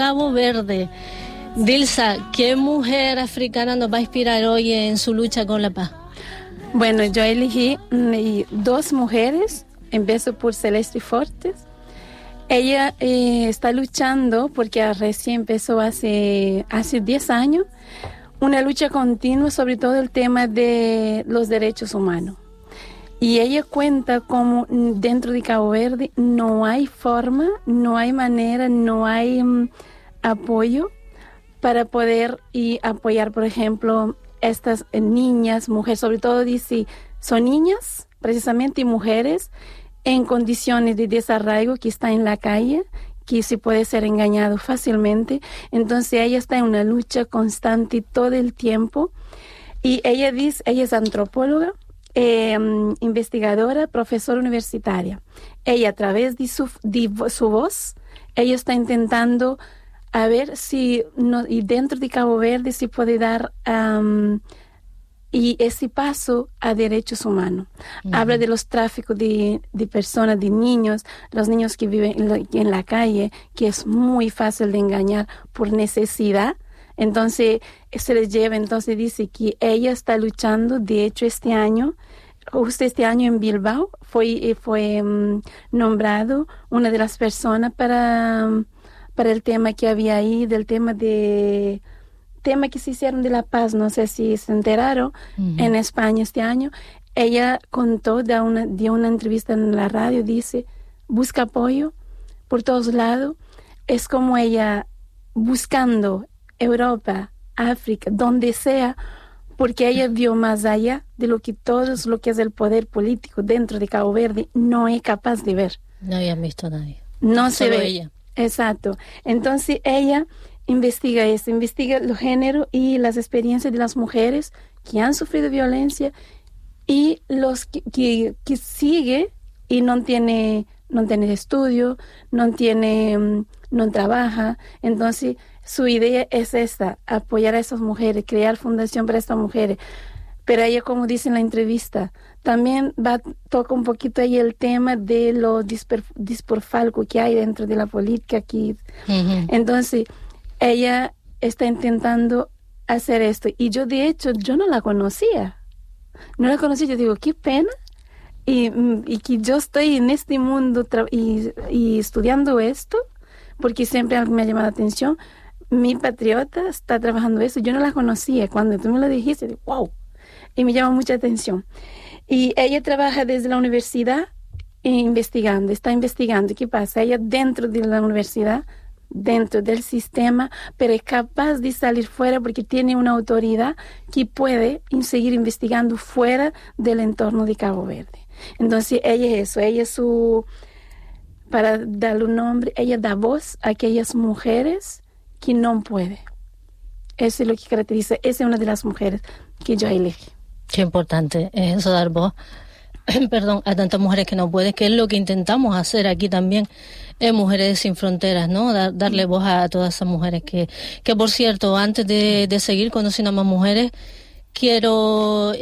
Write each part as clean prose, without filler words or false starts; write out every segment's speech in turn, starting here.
Cabo Verde. Dilsa, ¿qué mujer africana nos va a inspirar hoy en su lucha con la paz? Bueno, yo elegí dos mujeres. Empiezo por Celeste Fortes. Ella está luchando, porque recién empezó hace 10 años, una lucha continua sobre todo el tema de los derechos humanos. Y ella cuenta cómo dentro de Cabo Verde no hay forma, no hay manera, no hay apoyo para poder apoyar, por ejemplo, estas niñas, mujeres, sobre todo dice, son niñas precisamente y mujeres en condiciones de desarraigo, que están en la calle, que se puede ser engañado fácilmente. Entonces ella está en una lucha constante todo el tiempo. Y ella dice, ella es antropóloga, investigadora, profesora universitaria. Ella, a través de su voz, ella está intentando a ver si y dentro de Cabo Verde se puede dar y ese paso a derechos humanos. Uh-huh. Habla de los tráficos de personas, de niños, los niños que viven en la calle, que es muy fácil de engañar por necesidad. Entonces se les lleva, entonces dice que ella está luchando. De hecho, justo este año en Bilbao fue nombrado una de las personas para el tema que había ahí, del tema que se hicieron de la paz. No sé si se enteraron. Uh-huh. En España este año. Ella contó, dio una entrevista en la radio, dice, busca apoyo por todos lados. Es como ella buscando Europa, África, donde sea, porque ella vio más allá de lo que es el poder político dentro de Cabo Verde no es capaz de ver. No habían visto a nadie. No se Solo ve. Ella. Exacto. Entonces ella investiga los géneros y las experiencias de las mujeres que han sufrido violencia y los que sigue y no tiene estudio, no trabaja. Entonces su idea es esta, apoyar a esas mujeres, crear fundación para estas mujeres. Pero ella, como dice en la entrevista, también toca un poquito ahí el tema de los disperfalco que hay dentro de la política aquí. Uh-huh. Entonces ella está intentando hacer esto. Y yo, de hecho, no la conocía. Yo digo, qué pena. Y que yo estoy en este mundo y estudiando esto, porque siempre algo me ha llamado la atención. Mi patriota está trabajando eso. Yo no la conocía. Cuando tú me lo dijiste, digo, wow. Y me llama mucha atención. Y ella trabaja desde la universidad está investigando. ¿Qué pasa? Ella dentro de la universidad, dentro del sistema, pero es capaz de salir fuera porque tiene una autoridad que puede seguir investigando fuera del entorno de Cabo Verde. Entonces ella es eso, para darle un nombre, ella da voz a aquellas mujeres que no pueden. Eso es lo que caracteriza, esa es una de las mujeres que yo elegí. Qué importante es eso, dar voz a tantas mujeres que no pueden, que es lo que intentamos hacer aquí también en Mujeres Sin Fronteras, ¿no? Darle voz a todas esas mujeres que por cierto, antes de seguir conociendo a más mujeres, quiero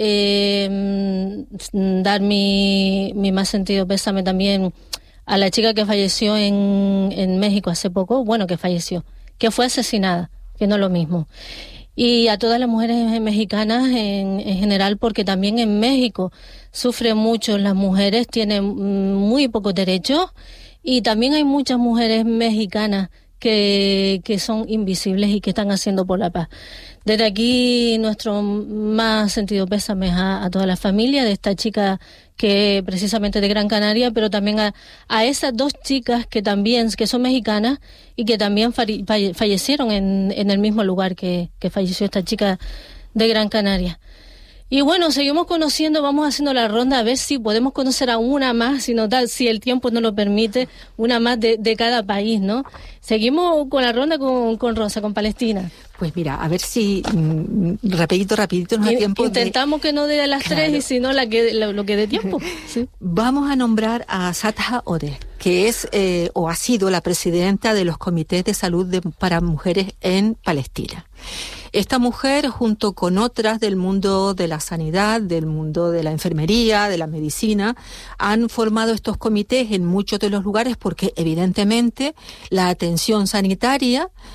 dar mi más sentido pésame también a la chica que falleció en México hace poco, que fue asesinada, que no es lo mismo. Y a todas las mujeres mexicanas en general, porque también en México sufren mucho las mujeres, tienen muy pocos derechos, y también hay muchas mujeres mexicanas que son invisibles y que están haciendo por la paz. Desde aquí nuestro más sentido pésame a toda la familia de esta chica que precisamente de Gran Canaria, pero también a esas dos chicas que son mexicanas y que también fallecieron en el mismo lugar que falleció esta chica de Gran Canaria. Y bueno, seguimos conociendo, vamos haciendo la ronda a ver si podemos conocer a una más, si el tiempo nos lo permite, una más de cada país, ¿no? Seguimos con la ronda con Rosa, con Palestina. Pues mira, a ver si rapidito nos da tiempo. Intentamos que no dé a las 3 y si no lo que dé tiempo. Sí. Vamos a nombrar a Sadha Ode, que es o ha sido la presidenta de los comités de salud para mujeres en Palestina. Esta mujer, junto con otras del mundo de la sanidad, del mundo de la enfermería, de la medicina, han formado estos comités en muchos de los lugares porque, evidentemente, la atención sanitaria